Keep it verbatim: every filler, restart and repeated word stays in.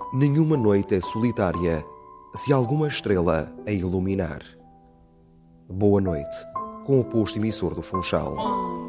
Nenhuma noite é solitária se alguma estrela a iluminar. Boa noite, com o posto emissor do Funchal.